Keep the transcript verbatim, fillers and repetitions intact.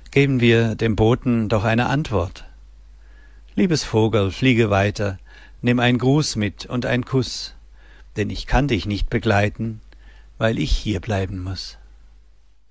Geben wir dem Boten doch eine Antwort. Liebes Vogel, fliege weiter, nimm einen Gruß mit und einen Kuss, denn ich kann dich nicht begleiten, weil ich hier bleiben muß.